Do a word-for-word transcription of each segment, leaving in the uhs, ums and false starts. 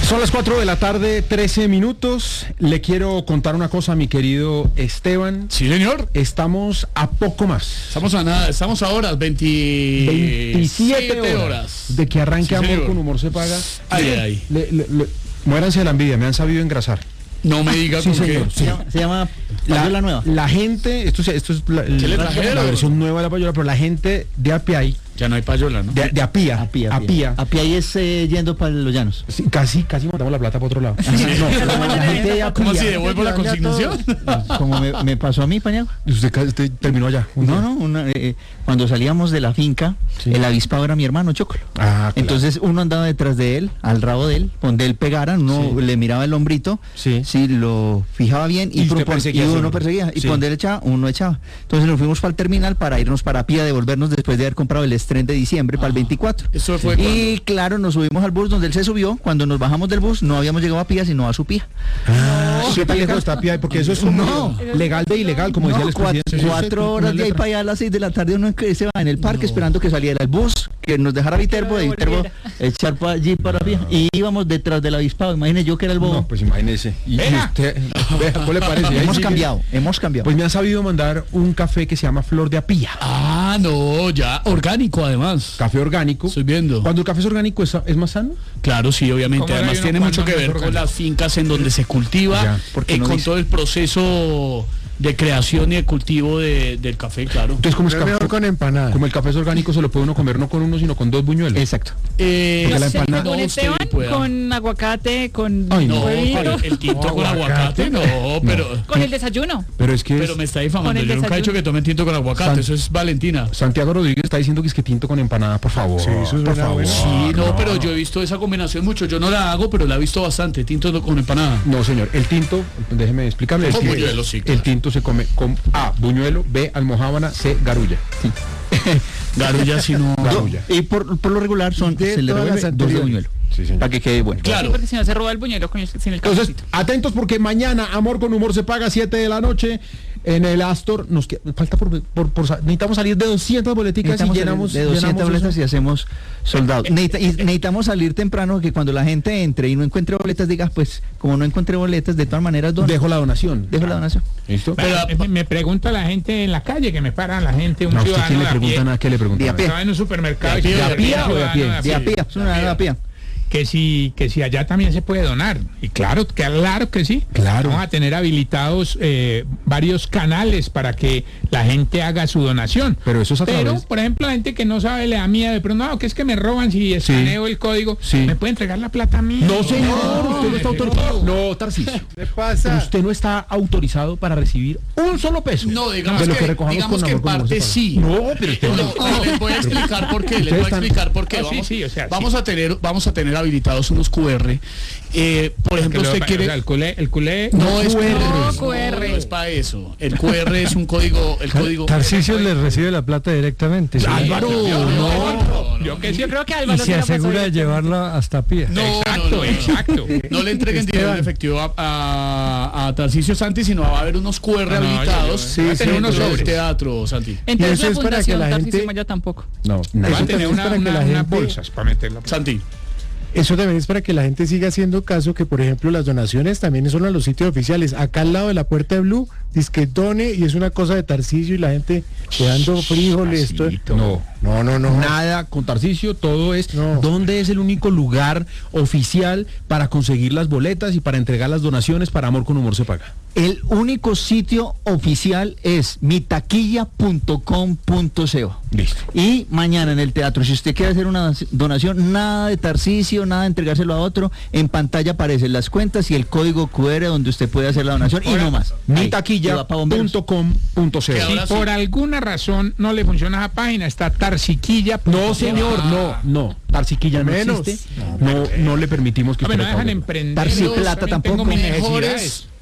Son las cuatro de la tarde, trece minutos. Le quiero contar una cosa, mi querido Esteban. Sí, señor. Estamos a poco más. Estamos a nada, estamos a horas, veintisiete horas, horas. De que arranque Sí, Amor señor. con Humor se paga. Ay, ay, ay. Le, le, le, muéranse de la envidia, me han sabido engrasar. No me diga Sí, con señor, qué. sí. Se llama, se llama Payola Nueva. La gente, esto, es- esto es la, ¿Qué le la, trajeron? la versión nueva de la payola, pero la gente de Apiay, Ya no hay payola, ¿no? de, de Apía, Apía, Apía, Apía y es eh, yendo para los llanos. sí, casi, casi mandamos la plata para otro lado. No, la, la gente de Apía. ¿Cómo así devuelvo la consignación? Como me, me pasó a mí, Pañago. Usted, ca- usted terminó allá. un No, día. no, una, eh, cuando salíamos de la finca, Sí. el avispado era mi hermano Chocolo. Ah, claro. Entonces uno andaba detrás de él, al rabo de él, donde él pegara, uno Sí. le miraba el hombrito, Sí. sí, lo fijaba bien Y y, usted prum, pum, perseguía y solo. uno perseguía. Y Sí. cuando él echaba, uno echaba. Entonces nos fuimos para el terminal para irnos para Pía, devolvernos después de haber comprado el estreno de diciembre para el veinticuatro. Eso fue Y claro, nos subimos al bus donde él se subió. Cuando nos bajamos del bus, no habíamos llegado a Pía, sino a su Pía. Ah, ¿qué tan lejos está Apía? Porque eso es como No. legal de ilegal, como decía No, el cuatro, expresidente. cuatro horas de ahí para allá a las seis de la tarde uno que se va en el parque esperando que saliera el bus, que nos dejara Viterbo, de Viterbo echar para allí para Pía. Y íbamos detrás del avispado. Imagínese yo que era el bobo. No, pues imagínese. Y, y usted, vea, ¿cómo le parece? Ahí hemos sigue. cambiado, hemos cambiado. Pues me han sabido mandar un café que se llama Flor de Apía. Ah, no, ya, orgánico además. Café orgánico. Estoy viendo. Cuando el café es orgánico, ¿es, es más sano? Claro, sí, obviamente. ¿Cómo Además hay uno tiene mucho cuando que no es ver con orgánico? las fincas en donde se cultiva, Ya, porque y no con dice. todo el proceso de creación y de cultivo de, del café, claro. Entonces, como, es Pero es café, mejor con empanada. como el café es orgánico, se lo puede uno comer no con uno, sino con dos buñuelos. Exacto. Eh, Porque la No sé, empanada- según no, usted Esteban, pueda. con aguacate, con Ay, no, huevito, pero el tinto No, con aguacate, aguacate. no, pero... con el desayuno. Pero es que es- Pero me está difamando, Con el yo nunca he desayuno. dicho que tomen tinto con aguacate, San- eso es Valentina. Santiago Rodríguez está diciendo que es que tinto con empanada, por favor. Sí, eso por suena favor. bueno. Sí, no, pero yo he visto esa combinación mucho, yo no la hago, pero la he visto bastante, tinto con empanada. No, señor. El tinto, déjeme explicarle. Con el, buñuelo, sí, claro. el tinto se come con A, buñuelo, B, almojábana, C, garulla. Garulla si no... Garulla. Y por, por lo regular son, De se le todas revuelve las dos de anteriores. buñuelo. Sí, señor. Para que quede bueno. Claro. Sí, porque si no se roba el buñuelo con el, sin el Entonces, cafecito. atentos porque mañana Amor con Humor se paga siete de la noche en el Astor. Nos que- falta por, por, por sa- necesitamos salir de doscientas boleticas y Necesitamos llenamos salir de doscientas llenamos boletas eso. y hacemos soldados. Necesita- y necesitamos salir temprano, que cuando la gente entre y no encuentre boletas, diga, pues como no encontré boletas, de todas maneras, dono. Dejo la donación. Dejo la donación. ¿Listo? Pero- Me, me pregunta la gente en la calle, que me para la gente, un No, ¿usted ciudadano quién le de a pregunta pie, nada? ¿Qué le pregunta? De a pie. estaba en un supermercado, ¿De a pie, y de a un pie ciudadano o de a pie? de a De a pie, pía, es una de a pía. que si que si allá también se puede donar, y claro, claro que sí. Claro. Vamos a tener habilitados eh, varios canales para que la gente haga su donación. Pero eso es a Pero, través- por ejemplo, la gente que no sabe le da miedo, de pronto, no, que es que me roban si escaneo el código, Sí. me puede entregar la plata a mí. No, señor, usted no está autorizado. No, Tarcisio. ¿Qué pasa? Usted no está autorizado para recibir un solo peso. No, digamos de lo que, que recojamos digamos con que en Amor con Humor parte se sí. paga. No, pero usted No, les voy a explicar por qué, les voy a Ustedes están- explicar por qué. No, sí, Vamos, sí, o sea, vamos sí. a tener, vamos a tener habilitados unos Q R. Eh, por ejemplo, Que lo- usted o quiere... sea, el culé, el culé No es Q R. No, no, Q R. no es para eso. El Q R es un código, el código. Tarcisio le recibe la plata directamente. ¿sí? Álvaro, no. yo que sí, Yo creo que Y Álvaro se la pasó asegura de directamente. llevarla hasta pie. No, exacto, no, no, no. exacto. No le entreguen dinero en efectivo a, a, a Tarcisio Santi, sino va a haber unos Q R No, no, habilitados. yo- yo- voy a tener unos dentro del sobres. teatro, Santi. Entonces eso la es para que fundación la Tarcisio gente- Maya tampoco. No, Va nada. a tener también es una, para que una- la unas gente- bolsas para meterla. Santi. Eso también es para que la gente siga haciendo caso, que por ejemplo las donaciones también son a los sitios oficiales. Acá al lado de la puerta de Blue, dice que done y es una cosa de Tarcisio y la gente dando frijoles. todo- No. no, no, no. Nada con Tarcisio, todo es No. dónde es el único lugar oficial para conseguir las boletas y para entregar las donaciones para Amor con Humor se paga. El único sitio oficial es mitaquilla punto com punto co. Listo. Y mañana en el teatro, si usted quiere hacer una donación, nada de Tarcisio, nada de entregárselo a otro, en pantalla aparecen las cuentas y el código Q R donde usted puede hacer la donación y no más. Ahí. Y va pa' bomberos. mitaquilla punto com punto co. Que Si ahora sí. por alguna razón no le funciona esa página, está tarsiquilla. No, señor, no, no. Tarsiquilla no Menos. existe. No, no le permitimos que A ver, usted no lo dejan pague. emprender. Tarsi Yo plata también tengo tampoco. mis Mejores, necesidades.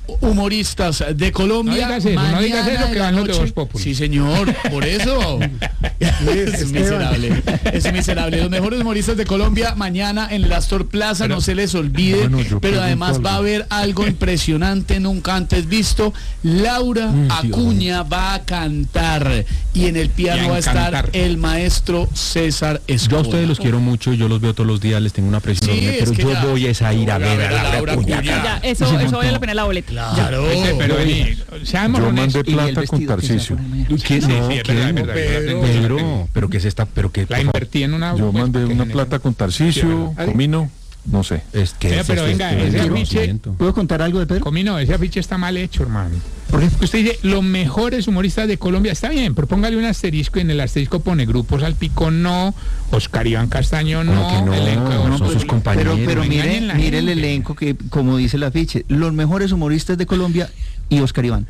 humoristas de Colombia. No digas eso, no digas eso, que van los de Voz Populi. Sí, señor, por eso. Es miserable, es miserable. Los mejores humoristas de Colombia mañana en el Astor Plaza, pero, no se les olvide. Bueno, pero además va a haber algo impresionante, nunca antes visto. Laura mm, Acuña Dios. va a cantar y en el piano va a estar el maestro César Escobar. Yo a ustedes los quiero mucho, yo los veo todos los días, les tengo una presión sí, enorme, pero yo ya, voy a esa ir a ver a Laura, Laura Acuña. Acuña. Ya, eso, eso vale la pena la boleta. Claro. Ya, pero, seamos yo honestos. mandé plata con Tarcisio. ¿Qué? Sí, No, sí, es ¿qué? verdad, es verdad, Pedro, es verdad. Pedro, pero ¿qué es esta? Pero qué, La invertí en una... Yo pues, mandé una generó- plata con Tarcisio, Sí, Comino, no sé. Es que Pero, es pero esto, venga, es ese el afiche- conocimiento. ¿Puedo contar algo de Pedro? Comino, ese afiche está mal hecho, hermano. Porque usted dice, los mejores humoristas de Colombia, está bien, pero póngale un asterisco y en el asterisco pone Grupo Salpico no, Oscar Iván Castaño no, ¿Cómo que no? elenco de No, Voz son sus Populi. compañeros. Pero, pero no mire, engañen la mire el gente. elenco que, como dice el afiche, los mejores humoristas de Colombia y Oscar Iván.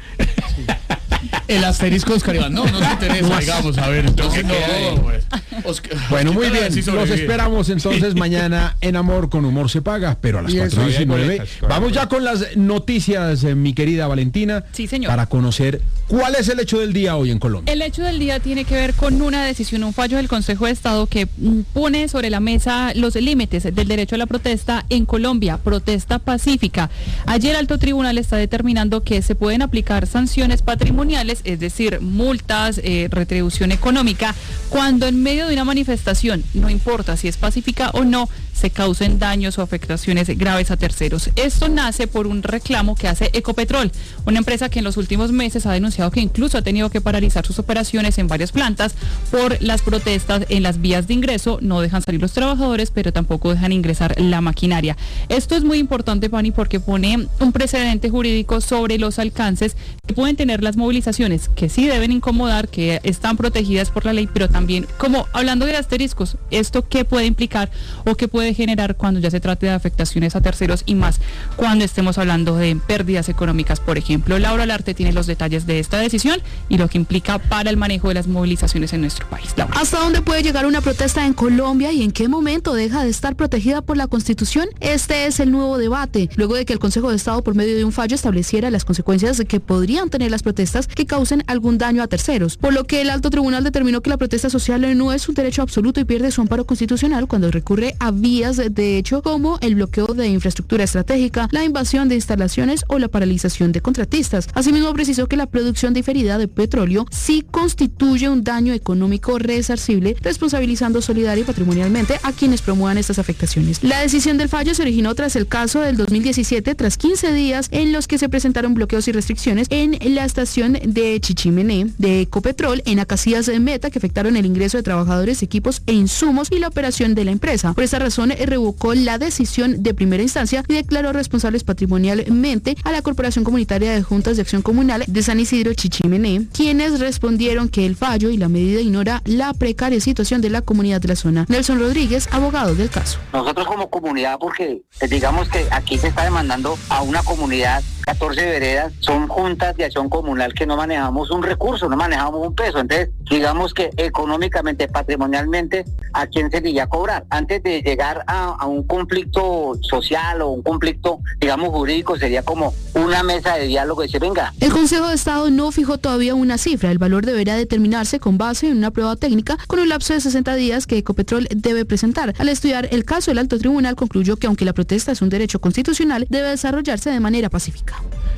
El asterisco de Oscar Iván. No, no te interesa, digamos, a ver. Entonces, no, pues, Oscar- Bueno, muy Oscar bien, sí los sobrevive. esperamos entonces mañana en Amor con Humor se paga, pero a las Y eso, cuatro y diecinueve. hay boletas, correcto. Vamos ya con las noticias, eh, mi querida Valentina. Sí, señor. Para conocer cuál es el hecho del día hoy en Colombia. El hecho del día tiene que ver con una decisión, un fallo del Consejo de Estado que mm, pone sobre la mesa los límites del derecho a la protesta en Colombia, protesta pacífica. Ayer el Alto Tribunal está determinando que se pueden aplicar sanciones patrimoniales, es decir, multas, eh, retribución económica, cuando en medio de una manifestación, no importa si es pacífica o no, se causen daños o afectaciones graves a terceros. Esto nace por un reclamo que hace Ecopetrol, una empresa que en los últimos meses ha denunciado que incluso ha tenido que paralizar sus operaciones en varias plantas por las protestas en las vías de ingreso. No dejan salir los trabajadores, pero tampoco dejan ingresar la maquinaria. Esto es muy importante, Pani, porque pone un precedente jurídico sobre los alcances que pueden tener las movilizaciones, que sí deben incomodar, que están protegidas por la ley, pero también, como hablando de asteriscos, esto qué puede implicar o qué puede generar cuando ya se trate de afectaciones a terceros y más cuando estemos hablando de pérdidas económicas, por ejemplo. Laura Larte tiene los detalles de esta decisión y lo que implica para el manejo de las movilizaciones en nuestro país. Laura. ¿Hasta dónde puede llegar una protesta en Colombia y en qué momento deja de estar protegida por la Constitución? Este es el nuevo debate, luego de que el Consejo de Estado, por medio de un fallo, estableciera las consecuencias que podrían tener las protestas que causen algún daño a terceros, por lo que el Alto Tribunal determinó que la protesta social no es un derecho absoluto y pierde su amparo constitucional cuando recurre a vías de hecho como el bloqueo de infraestructura estratégica, la invasión de instalaciones o la paralización de contratistas. Asimismo, precisó que la producción diferida de petróleo sí constituye un daño económico resarcible, responsabilizando solidaria y patrimonialmente a quienes promuevan estas afectaciones. La decisión del fallo se originó tras el caso del dos mil diecisiete, tras quince días en los que se presentaron bloqueos y restricciones en la estación de Chichimené de Ecopetrol en Acacías de Meta, que afectaron el ingreso de trabajadores, equipos e insumos y la operación de la empresa. Por esta razón, revocó la decisión de primera instancia y declaró responsables patrimonialmente a la Corporación Comunitaria de Juntas de Acción Comunal de San Isidro Chichimené, quienes respondieron que el fallo y la medida ignora la precaria situación de la comunidad de la zona. Nelson Rodríguez, abogado del caso. Nosotros como comunidad, porque digamos que aquí se está demandando a una comunidad, catorce veredas, son juntas de acción comunal que no manejamos un recurso, no manejamos un peso. Entonces, digamos que económicamente, patrimonialmente, ¿a quién se le iba a cobrar? Antes de llegar a, a un conflicto social o un conflicto, digamos, jurídico, sería como una mesa de diálogo y decir, venga. El Consejo de Estado no fijó todavía una cifra. El valor deberá determinarse con base en una prueba técnica con un lapso de sesenta días que Ecopetrol debe presentar. Al estudiar el caso, el Alto Tribunal concluyó que aunque la protesta es un derecho constitucional, debe desarrollarse de manera pacífica.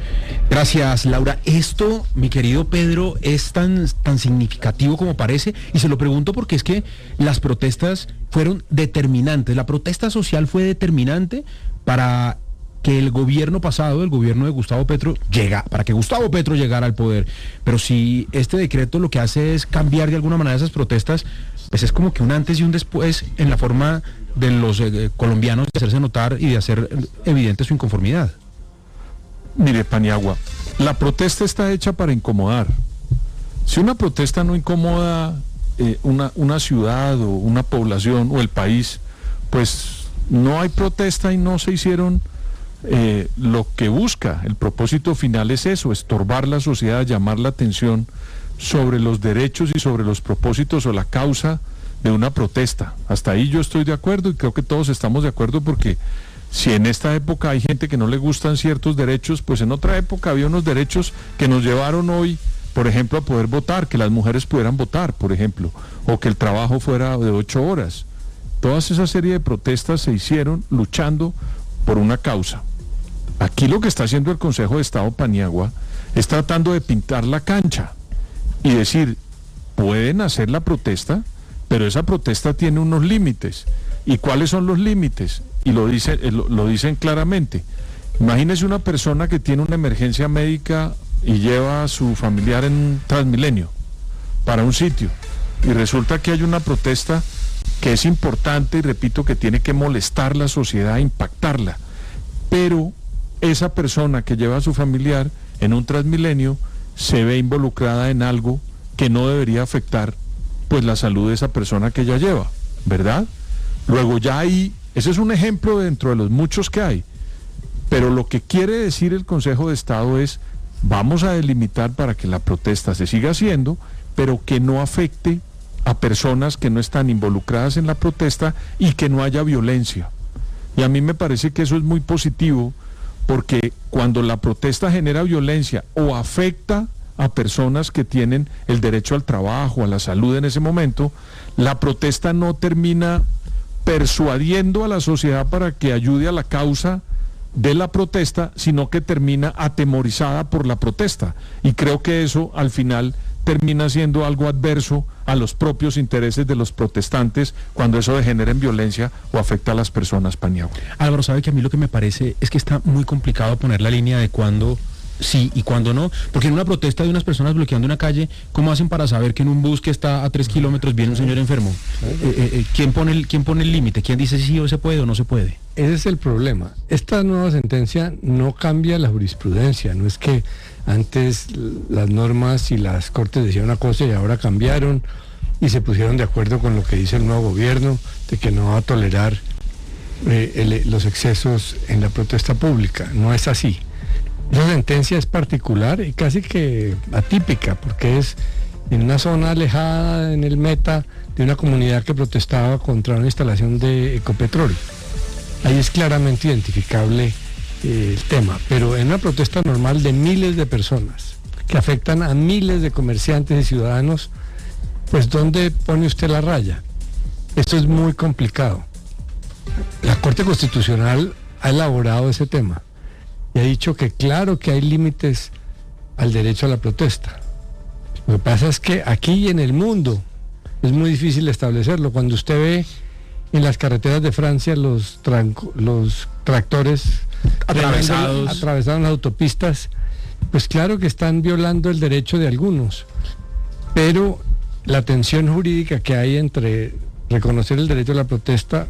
Gracias, Laura. Esto, mi querido Pedro, es tan, tan significativo como parece, y se lo pregunto porque es que las protestas fueron determinantes. La protesta social fue determinante para que el gobierno pasado, el gobierno de Gustavo Petro, llega, para que Gustavo Petro llegara al poder. Pero si este decreto lo que hace es cambiar de alguna manera esas protestas, pues es como que un antes y un después en la forma de los eh, colombianos de hacerse notar y de hacer evidente su inconformidad. Mire, Paniagua, la protesta está hecha para incomodar. Si una protesta no incomoda eh, una, una ciudad o una población o el país, pues no hay protesta y no se hicieron eh, lo que busca. El propósito final es eso, estorbar la sociedad, llamar la atención sobre los derechos y sobre los propósitos o la causa de una protesta. Hasta ahí yo estoy de acuerdo y creo que todos estamos de acuerdo porque Si en esta época hay gente que no le gustan ciertos derechos, pues en otra época había unos derechos que nos llevaron hoy, por ejemplo, a poder votar, que las mujeres pudieran votar, por ejemplo, o que el trabajo fuera de ocho horas. Todas esa serie de protestas se hicieron luchando por una causa. Aquí lo que está haciendo el Consejo de Estado Paniagua es tratando de pintar la cancha y decir, pueden hacer la protesta, pero esa protesta tiene unos límites. ¿Y cuáles son los límites? Y lo, dice, lo, lo dicen claramente. Imagínese una persona que tiene una emergencia médica y lleva a su familiar en un Transmilenio para un sitio, y resulta que hay una protesta que es importante y repito que tiene que molestar la sociedad, impactarla, pero esa persona que lleva a su familiar en un Transmilenio se ve involucrada en algo que no debería afectar pues la salud de esa persona que ella lleva, ¿verdad? Luego ya ahí, ese es un ejemplo dentro de los muchos que hay, pero lo que quiere decir el Consejo de Estado es, vamos a delimitar para que la protesta se siga haciendo, pero que no afecte a personas que no están involucradas en la protesta y que no haya violencia. Y a mí me parece que eso es muy positivo, porque cuando la protesta genera violencia o afecta a personas que tienen el derecho al trabajo, a la salud en ese momento, la protesta no termina persuadiendo a la sociedad para que ayude a la causa de la protesta, sino que termina atemorizada por la protesta. Y creo que eso al final termina siendo algo adverso a los propios intereses de los protestantes cuando eso degenera en violencia o afecta a las personas, Paniagua. Álvaro, sabe que a mí lo que me parece es que está muy complicado poner la línea de cuándo sí y cuándo no, porque en una protesta de unas personas bloqueando una calle, ¿cómo hacen para saber que en un bus que está a tres kilómetros viene un señor enfermo? Eh, eh, ¿quién pone el, quién pone el límite? ¿Quién dice si o se puede o no se puede? Ese es el problema. Esta nueva sentencia no cambia la jurisprudencia, no es que antes las normas y las cortes decían una cosa y ahora cambiaron y se pusieron de acuerdo con lo que dice el nuevo gobierno, de que no va a tolerar eh, el, los excesos en la protesta pública. No es así. Esa sentencia es particular y casi que atípica, porque es en una zona alejada en el Meta de una comunidad que protestaba contra una instalación de Ecopetrol. Ahí es claramente identificable eh, el tema, pero en una protesta normal de miles de personas que afectan a miles de comerciantes y ciudadanos, pues ¿dónde pone usted la raya? Esto es muy complicado. La Corte Constitucional ha elaborado ese tema y ha dicho que claro que hay límites al derecho a la protesta. Lo que pasa es que aquí y en el mundo es muy difícil establecerlo. Cuando usted ve en las carreteras de Francia los, tranco, los tractores atravesados, atravesados las autopistas, pues claro que están violando el derecho de algunos, pero la tensión jurídica que hay entre reconocer el derecho a la protesta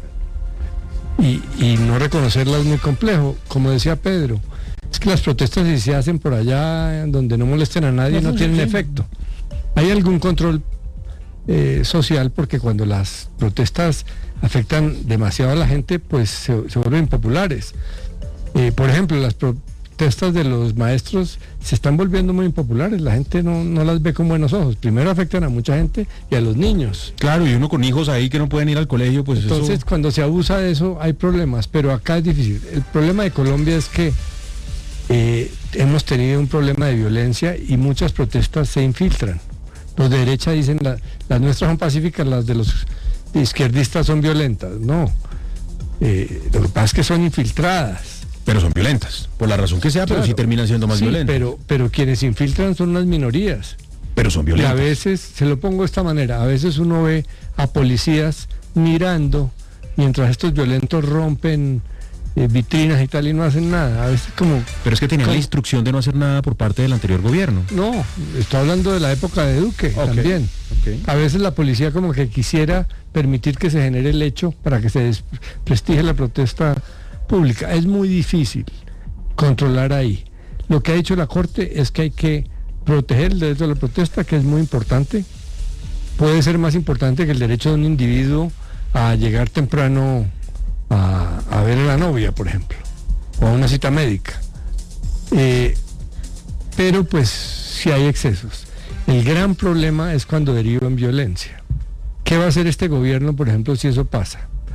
y, y no reconocerla es muy complejo. Como decía Pedro, es que las protestas, si se hacen por allá donde no molesten a nadie, no, no tienen efecto. Hay algún control eh, social, porque cuando las protestas afectan demasiado a la gente, pues se, se vuelven impopulares. Eh, por ejemplo, las protestas de los maestros se están volviendo muy impopulares, la gente no, no las ve con buenos ojos. Primero afectan a mucha gente y a los niños. Claro, y uno con hijos ahí que no pueden ir al colegio, pues entonces eso... cuando se abusa de eso hay problemas, pero acá es difícil. El problema de Colombia es que eh, hemos tenido un problema de violencia y muchas protestas se infiltran. Los de derecha dicen, la, las nuestras son pacíficas, las de los izquierdistas son violentas. No, eh, lo que pasa es que son infiltradas. Pero son violentas, por la razón que sea, claro, pero sí terminan siendo más sí, violentas. Pero, pero quienes infiltran son unas minorías. Pero son violentas. Y a veces, se lo pongo de esta manera, a veces uno ve a policías mirando mientras estos violentos rompen eh, vitrinas y tal y no hacen nada. A veces como... Pero es que tenían la instrucción de no hacer nada por parte del anterior gobierno. No, estoy hablando de la época de Duque, okay, también. Okay. A veces la policía como que quisiera permitir que se genere el hecho para que se desprestigie la protesta pública. Es muy difícil controlar ahí. Lo que ha dicho la Corte es que hay que proteger el derecho a la protesta, que es muy importante. Puede ser más importante que el derecho de un individuo a llegar temprano a, a ver a la novia, por ejemplo, o a una cita médica. Eh, pero pues si hay excesos. El gran problema es cuando deriva en violencia. ¿Qué va a hacer este gobierno, por ejemplo, si eso pasa?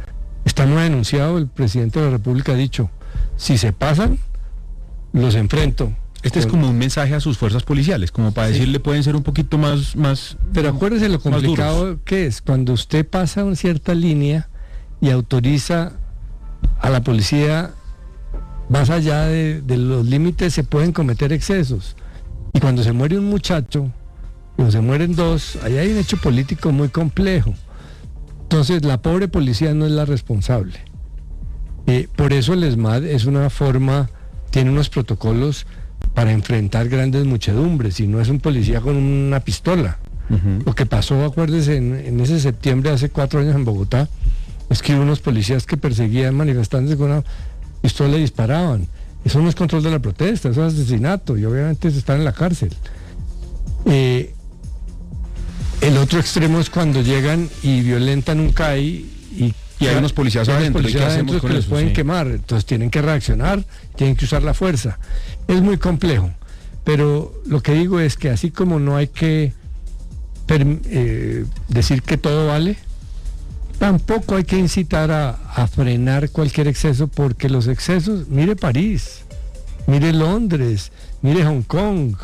Está muy denunciado, el presidente de la República ha dicho, si se pasan, los enfrento. Este es como un mensaje a sus fuerzas policiales, como para sí. decirle pueden ser un poquito más... más Pero acuérdese lo complicado que es, cuando usted pasa una cierta línea y autoriza a la policía, más allá de, de los límites se pueden cometer excesos. Y cuando se muere un muchacho, o se mueren dos, ahí hay un hecho político muy complejo. Entonces la pobre policía no es la responsable. Eh, por eso el ESMAD es una forma, tiene unos protocolos para enfrentar grandes muchedumbres, y no es un policía con una pistola. Uh-huh. Lo que pasó, acuérdese, en, en ese septiembre hace cuatro años en Bogotá, es que hubo unos policías que perseguían manifestantes con una pistola y disparaban. Eso no es control de la protesta, eso es asesinato, y obviamente están en la cárcel. Eh, el otro extremo es cuando llegan y violentan un C A I y, y hay unos policías adentro, policías ¿y qué adentro hacemos con que los eso? pueden Sí. quemar, entonces tienen que reaccionar, tienen que usar la fuerza. Es muy complejo, pero lo que digo es que así como no hay que per, eh, decir que todo vale, tampoco hay que incitar a, a frenar cualquier exceso, porque los excesos, mire París, mire Londres, mire Hong Kong,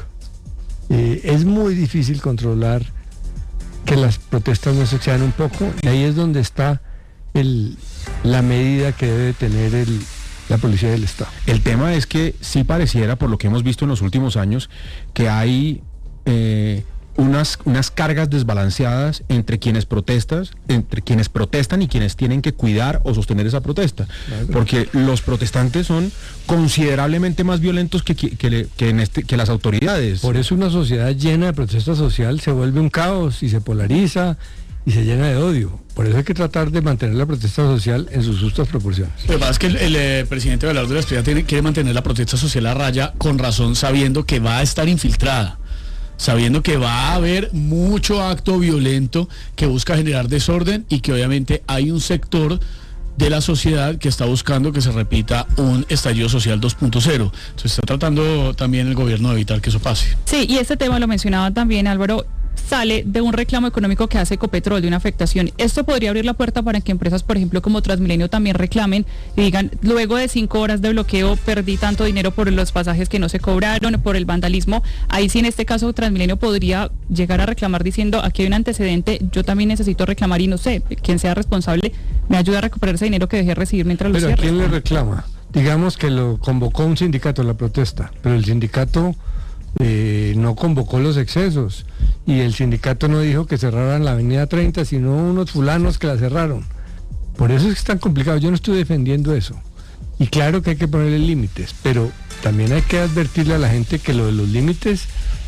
eh, es muy difícil controlar que las protestas no se excedan un poco, y ahí es donde está el, la medida que debe tener el, la policía del Estado. El tema es que sí pareciera, por lo que hemos visto en los últimos años, que hay eh, unas, unas cargas desbalanceadas entre quienes protestas, entre quienes protestan y quienes tienen que cuidar o sostener esa protesta. Claro. Porque los protestantes son considerablemente más violentos que, que, que, que, en este, que las autoridades. Por eso una sociedad llena de protesta social se vuelve un caos y se polariza y se llena de odio. Por eso hay que tratar de mantener la protesta social en sus justas proporciones. Lo que pasa es que el, el, el presidente Belardo de la Espriella tiene, quiere mantener la protesta social a raya, con razón, sabiendo que va a estar infiltrada, sabiendo que va a haber mucho acto violento que busca generar desorden, y que obviamente hay un sector de la sociedad que está buscando que se repita un estallido social dos punto cero. Entonces está tratando también el gobierno de evitar que eso pase. Sí, y este tema lo mencionaba también Álvaro, sale de un reclamo económico que hace Ecopetrol, de una afectación. Esto podría abrir la puerta para que empresas, por ejemplo, como Transmilenio también reclamen y digan, luego de cinco horas de bloqueo perdí tanto dinero por los pasajes que no se cobraron, por el vandalismo. Ahí sí, en este caso, Transmilenio podría llegar a reclamar diciendo, aquí hay un antecedente, yo también necesito reclamar, y no sé, quien sea responsable me ayuda a recuperar ese dinero que dejé de recibir mientras lo cierre. cierre. ¿Pero a quién le reclama? Digamos que lo convocó un sindicato a la protesta, pero el sindicato eh, no convocó los excesos, y el sindicato no dijo que cerraran la avenida treinta, sino unos fulanos que la cerraron. Por eso es que es tan complicado. Yo no estoy defendiendo eso, y claro que hay que ponerle límites, pero también hay que advertirle a la gente que lo de los límites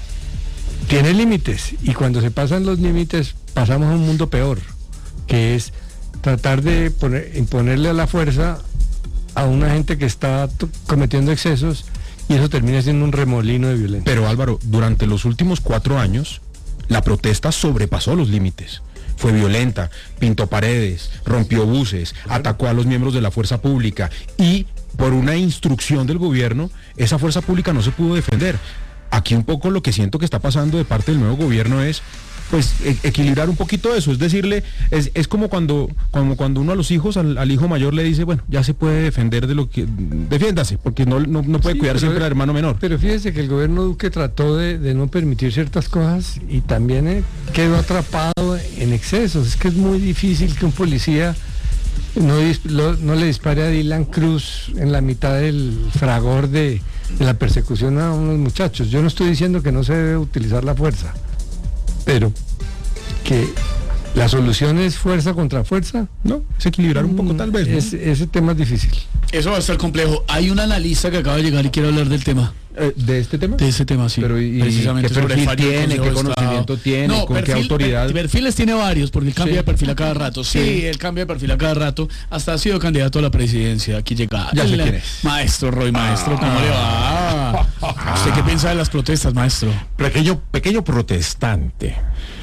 tiene límites, y cuando se pasan los límites pasamos a un mundo peor, que es tratar de poner, imponerle a la fuerza a una gente que está t- cometiendo excesos, y eso termina siendo un remolino de violencia. Pero Álvaro, durante los últimos cuatro años, la protesta sobrepasó los límites. Fue violenta, pintó paredes, rompió buses, claro, atacó a los miembros de la fuerza pública, y por una instrucción del gobierno, esa fuerza pública no se pudo defender. Aquí un poco lo que siento que está pasando de parte del nuevo gobierno es, pues, e- equilibrar un poquito eso, es decirle, es, es como cuando, como cuando uno a los hijos, al, al hijo mayor le dice, bueno, ya se puede defender de lo que, defiéndase, porque no, no, no puede sí, cuidar siempre al hermano menor. Pero fíjese que el gobierno Duque trató de, de no permitir ciertas cosas, y también eh, quedó atrapado en excesos. Es que es muy difícil que un policía no, dis, lo, no le dispare a Dylan Cruz en la mitad del fragor de, de la persecución a unos muchachos. Yo no estoy diciendo que no se debe utilizar la fuerza, pero que la solución es fuerza contra fuerza, no, es equilibrar un poco tal vez, ¿no? Es, ese tema es difícil. Eso va a estar complejo. Hay un analista que acaba de llegar y quiere hablar del tema. Eh, ¿De este tema? De ese tema, sí. Pero y, precisamente ¿qué sobre perfil tiene? ¿Qué conocimiento Estado. tiene? No, ¿Con perfil, qué autoridad? Per, perfiles tiene varios, porque él cambia sí. de perfil a cada rato. Sí, sí, él cambia de perfil a cada rato. Hasta ha sido candidato a la presidencia. Aquí llega. Ya sé el, quién es. Maestro Roy, maestro, ¿cómo ah. le va? Ah. ¿Usted qué piensa de las protestas, maestro? Pequeño, pequeño protestante,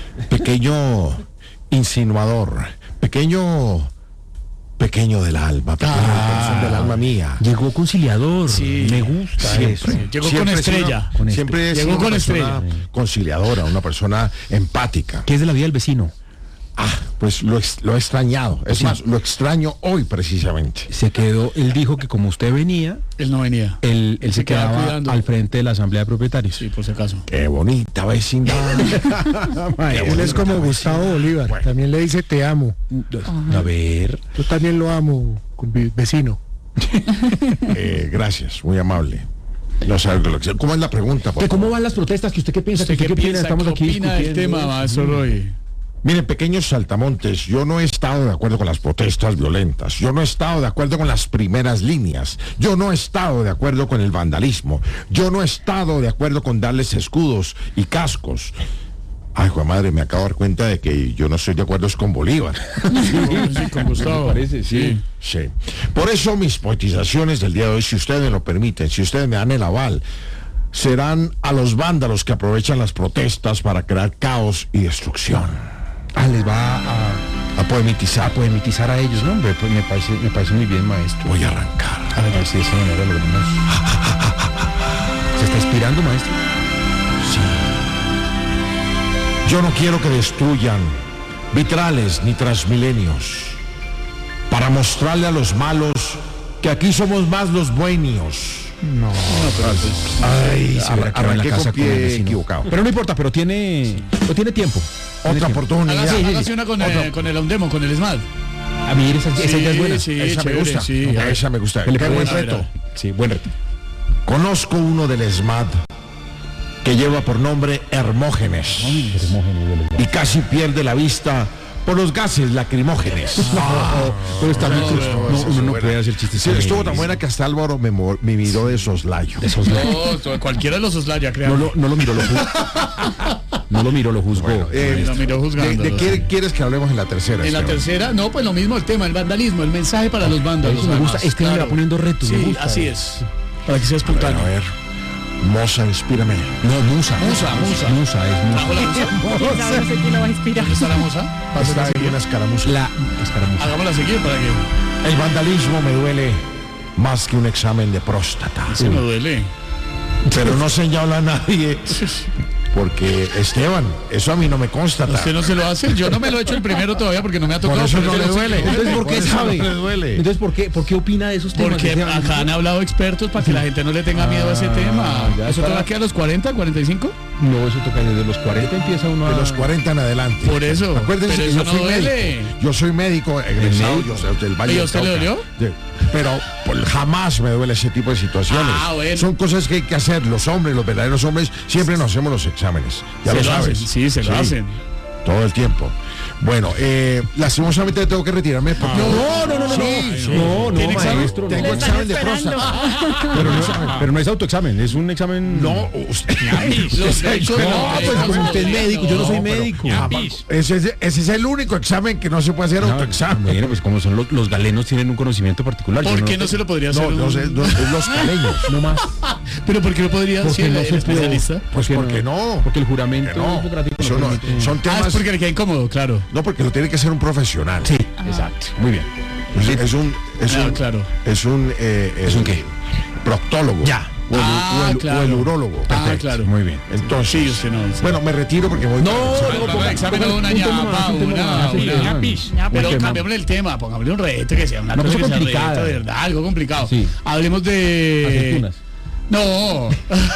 pequeño insinuador, pequeño... pequeño del alma, pequeño ah, del alma mía. Llegó conciliador, sí, me gusta siempre, eso. Llegó siempre con estrella. Una, con siempre llegó una con persona estrella. conciliadora, una persona empática. ¿Qué es de la vida del vecino? Ah, pues lo, ex- lo he extrañado. Es Sí. más, lo extraño hoy precisamente. Se quedó, él dijo que como usted venía, Él no venía. él, él se, Se quedaba quedaba cuidando. al frente de la Asamblea de Propietarios. Sí, por si acaso. Qué bonita vecindad. Él es como Gustavo Bolívar, Bueno. también le dice te amo. A ver, Yo también lo amo, con mi vecino. Eh, gracias, muy amable. No sabe lo que- ¿Cómo es la pregunta? por ¿que ¿cómo favor? van las protestas? ¿Que usted qué piensa? ¿Usted ¿Que qué piensa? Estamos ¿Qué aquí opina del discutiendo tema, eso. maestro Roy? Miren, pequeños saltamontes, yo no he estado de acuerdo con las protestas violentas, yo no he estado de acuerdo con las primeras líneas, yo no he estado de acuerdo con el vandalismo, yo no he estado de acuerdo con darles escudos y cascos. Ay, Juan madre, me acabo de dar cuenta de que yo no estoy de acuerdo es con Bolívar. Sí, con Gustavo. parece, sí. Sí. Por eso mis poetizaciones del día de hoy, si ustedes me lo permiten, si ustedes me dan el aval, serán a los vándalos que aprovechan las protestas para crear caos y destrucción. Ah, les va a, A poemitizar. a poemitizar a ellos, ¿no? Hombre, pues me parece, me parece muy bien, maestro. Voy a arrancar. A ver si de esa manera logramos. ¿Se está inspirando, maestro? Yo no quiero que destruyan vitrales ni transmilenios para mostrarle a los malos que aquí somos más los buenios. Ay, se Arra- arranqué con pie el vecino. equivocado. Pero no importa, pero tiene, pero tiene tiempo. Tiene Otra tiempo. oportunidad. Hágase, sí, sí. hágase una con, Otro. eh, con el Ondemo, con el SMAD. A mí esa, esa idea es buena. Sí, Esa me chévere, gusta. sí. No, esa me gusta. ¿Qué le Qué buen parece? reto. Sí, buen reto. Conozco uno del ESMAD que lleva por nombre Hermógenes y casi pierde la vista por los gases lacrimógenes. Pero está bien, no, no, no, uno no buena. puede hacer chistes. Sí, estuvo tan sobre buena que hasta Álvaro me, mo- me miró de soslayo. esos lados. No, cualquiera de los Oslaya, créanme. No lo, no lo miró, lo juzgó. No lo miró, lo juzgó. Bueno, eh, Lo miró ¿De, juzgando. de qué quieres que hablemos en la tercera? En la Esteban? tercera, no, pues lo mismo el tema, el vandalismo, el mensaje para los vándalos. Eso me gusta, además, es que le va claro. poniendo retos, Sí, me gusta. así es. Para que sea A ver, espontáneo. a ver. Moza, inspírame. No, Musa. Musa, Musa. Musa, es Musa. ¿Bajo la musa? No sé quién lo va a inspirar. ¿Dónde está la musa? Pásala Está a ahí seguir. una escaramuza. La escaramuza. Hagámosla seguir para que... El vandalismo me duele más que un examen de próstata. Se me duele. Pero no señala a nadie. Porque, Esteban, eso a mí no me consta. ¿Usted no se lo hace? Yo no me lo he hecho el primero todavía porque no me ha tocado. Por eso pero no le yo sí duele. que- Entonces, ¿por qué Por eso sabe? no le duele. Entonces, ¿por qué, por qué opina de esos temas? Porque Esteban? acá han hablado expertos para que la gente no le tenga miedo a ese Ah, tema. ya ¿Eso está. toca aquí a los cuarenta, cuarenta y cinco? No, eso toca desde los cuarenta empieza uno a... De los cuarenta en adelante. Por eso. Acuérdense Pero que eso yo no soy duele. médico. Yo soy médico egresado médico? yo soy del Valle ¿Y a del usted le Cauca. dolió? De- Pero pues, jamás me duele ese tipo de situaciones. Ah, bueno. Son cosas que hay que hacer. Los hombres, los verdaderos hombres, siempre nos hacemos los exámenes. Ya Se lo lo sabes. hacen, sí, se lo hacen. Todo el tiempo. Bueno, eh, lastimosamente tengo que retirarme porque... No, no, no, no, Sí, sí. no, no, ¿Tiene examen? maestro. no. Tengo Le están examen de esperando. próstata. Pero no, pero no es autoexamen, es un examen... No, usted... Los médicos No, no, pues médicos como no. usted es médico, yo no soy pero- médico. Jamás. ese, es, ese es el único examen que no se puede hacer No, autoexamen. Bueno, pues como son los, los galenos tienen un conocimiento particular. ¿Por yo qué no se lo podría hacer? No, un- no sé, no, es los caleños. No más. ¿Pero por qué no podría Porque ser no el se puede. especialista? Pues ¿Por porque qué no. Porque el juramento Que no. hipocrático no Eso no, permite- son Ah, temas... es porque le queda incómodo, claro. No, porque lo tiene que hacer un profesional. Sí, exacto. Muy bien. Es, es un... Es Claro, un, claro. Es un... eh, ¿Es un qué? Proctólogo. Ya. O el, Ah, o el- claro. o el urólogo. Ah, Perfecto. claro. Muy bien. Entonces... Sí, usted no. Bueno, me retiro porque voy... No, para- no, Vamos, ponga- examen ponga de una un tema ñapa, más, un tema una, más, una, sí, una sí. pis. Ya, Pero porque- cambiémosle el tema, pongámosle un reto que sea una Una cosa cosa que sea complicada. reto, de verdad, algo complicado. Sí. Hablemos de... Aceitunas. No.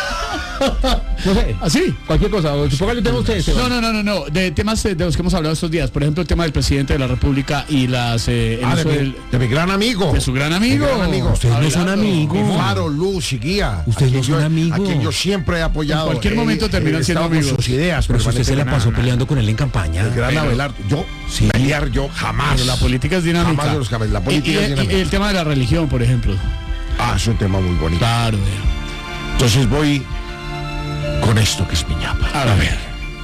No sé. ¿Así? Cualquier cosa. o Póngale un tema a ustedes. No, no, no, no, no. De temas eh, de los que hemos hablado estos días. Por ejemplo, el tema del presidente de la República y las eh, el Ah, de, uso mi, del- de mi gran amigo. de su gran amigo. Mi gran amigo. Ustedes no son Abelardo. amigos. Mi faro, luz y guía. Ustedes A quien no son yo- amigos. A quien yo siempre he apoyado. En cualquier momento terminan he siendo estado con amigos. sus ideas. Pero si usted se la pasó permanentemente. peleando con él en campaña. El gran Pero- Abelardo. Yo, Sí. pelear yo jamás. Pero la política es dinámica. Jamás de los cabezas. La política y, y- es dinámica. y el tema de la religión, por ejemplo. Ah, es un tema muy bonito. Claro, vea. Entonces voy con esto que es mi ñapa. A ver.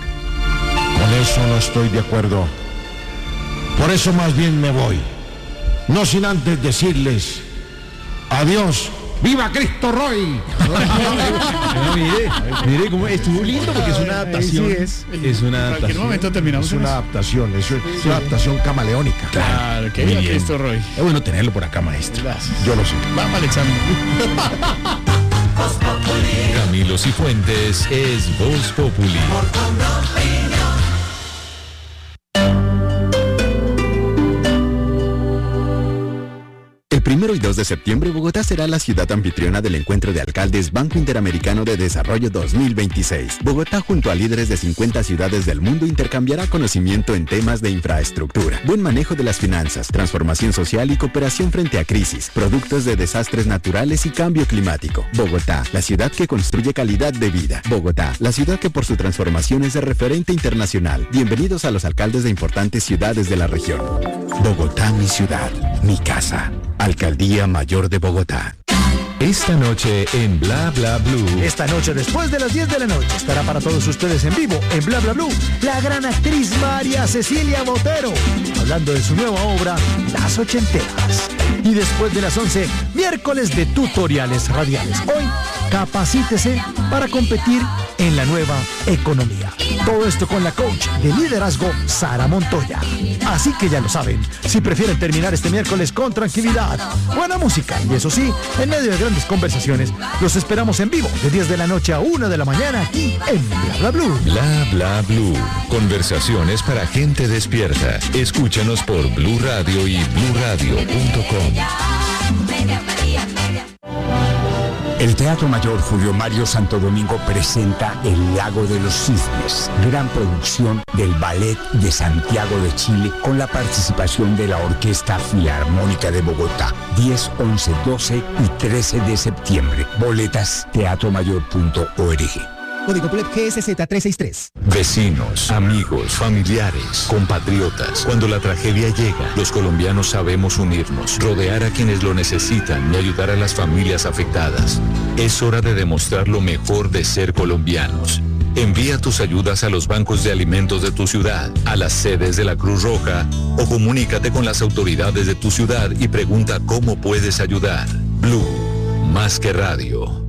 Con eso no estoy de acuerdo. Por eso más bien me voy. No sin antes decirles adiós. ¡Viva Cristo Roy! Bueno, mire, mire cómo estuvo lindo porque es una adaptación. Ahí sí es. Es una En cualquier adaptación. momento terminamos Es en una eso. adaptación, es es una adaptación camaleónica. Claro, que Muy viva bien. Cristo Roy. Es bueno tenerlo por acá, maestro. Gracias. Yo lo sé. Vamos al examen. Camilo Cifuentes es Voz Populi. El primero y dos de septiembre, Bogotá será la ciudad anfitriona del Encuentro de Alcaldes Banco Interamericano de Desarrollo dos mil veintiséis. Bogotá, junto a líderes de cincuenta ciudades del mundo, intercambiará conocimiento en temas de infraestructura, buen manejo de las finanzas, transformación social y cooperación frente a crisis, productos de desastres naturales y cambio climático. Bogotá, la ciudad que construye calidad de vida. Bogotá, la ciudad que por su transformación es de referente internacional. Bienvenidos a los alcaldes de importantes ciudades de la región. Bogotá, mi ciudad, mi casa. Alcaldía Mayor de Bogotá. Esta noche en Bla Bla Blue. Esta noche después de las diez de la noche estará para todos ustedes en vivo en Bla Bla Blue la gran actriz María Cecilia Botero, hablando de su nueva obra Las Ochenteras. Y después de las once, miércoles de tutoriales radiales. Hoy, capacítese para competir en la nueva economía. Todo esto con la coach de liderazgo Sara Montoya. Así que ya lo saben, si prefieren terminar este miércoles con tranquilidad, buena música y eso sí, en medio de grandes conversaciones, los esperamos en vivo de diez de la noche a una de la mañana aquí en Bla Bla Blue. Bla Bla Blue. Conversaciones para gente despierta. Escúchanos por Blue Radio y blue radio punto com. El Teatro Mayor Julio Mario Santo Domingo presenta El Lago de los Cisnes, gran producción del Ballet de Santiago de Chile con la participación de la Orquesta Filarmónica de Bogotá, diez, once, doce y trece de septiembre. Boletas teatro mayor punto org. Código P L E P G S Z trescientos sesenta y tres. Vecinos, amigos, familiares, compatriotas. Cuando la tragedia llega, los colombianos sabemos unirnos, rodear a quienes lo necesitan y ayudar a las familias afectadas. Es hora de demostrar lo mejor de ser colombianos. Envía tus ayudas a los bancos de alimentos de tu ciudad, a las sedes de la Cruz Roja o comunícate con las autoridades de tu ciudad y pregunta cómo puedes ayudar. Blue, más que radio.